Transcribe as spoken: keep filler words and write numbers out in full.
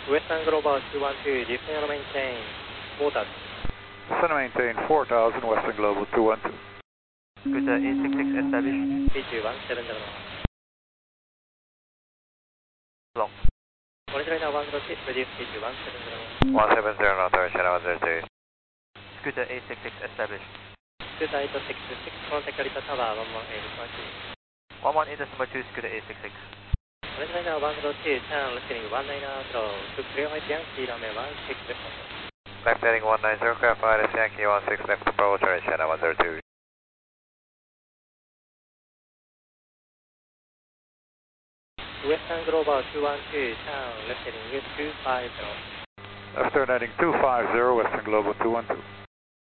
Western Global two one two, descend maintain four thousand. Descend maintain four thousand, Western Global two one two. Scooter eight six six established. B two one seven zero. Long. Monitor now one zero six, reduce B two one seven zero. one seven zero, not channel one zero two. Scooter eight six six established. Scooter eight six six, contact Alita Tower one one eight one two. one one eight decimal two, Scooter eight six six. Monitor now one zero two, channel listening one nine zero, to clear white Yankee, runway one six left. Left heading one nine zero, clear flight Yankee one six left approach, channel one zero two. Western Global two one two, channel left heading two five zero. Left turn heading two five zero, Western Global two one two.